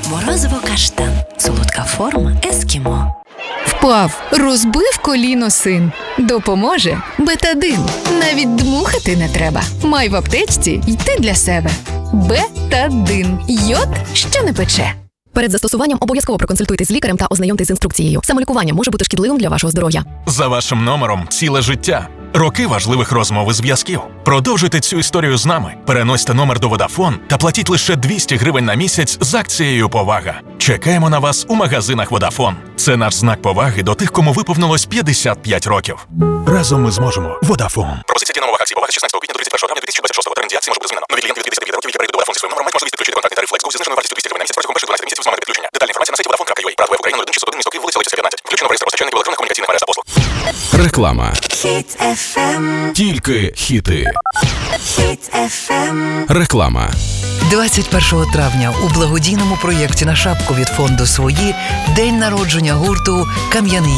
Морозиво-каштан. Солодка форма ескімо. Впав, розбив коліно син. Допоможе Бетадин. Навіть дмухати не треба. Май в аптечці й ти для себе. Бетадин. Йод, що не пече. Перед застосуванням обов'язково проконсультуйтесь з лікарем та ознайомтесь з інструкцією. Самолікування може бути шкідливим для вашого здоров'я. За вашим номером ціле життя. Роки важливих розмов і зв'язків. Продовжуйте цю історію з нами. Переносьте номер до Vodafone та платіть лише 200 гривень на місяць з акцією «Повага». Чекаємо на вас у магазинах Vodafone. Це наш знак поваги до тих, кому виповнилось 55 років. Разом ми зможемо. Vodafone. Пропозиція дії на умовах акції «Повага» з 16 квітня до 31 травня 2026. Термін дії акції може бути змінено. Нові клієнти від 59 років, які перейдуть до Vodafone зі своїм номером, мають можливість підключити контактний тариф Flex Go зі зниженою вартістю 200 гривень на місяць протягом перших 12 місяців з моменту підключення. Детальна інформація на сайті Vodafone.ua. Правда, в Україну 01 місто Київ, вулиця Лисицька, 15. Включено в реєстр постачальників електронних комунікаційних мереж та послуг. Реклама. Хіт FM. Тільки хіти. Хіт FM. Реклама. 21 травня у благодійному проєкті на шапку від фонду «Свої» день народження гурту «Кам'яний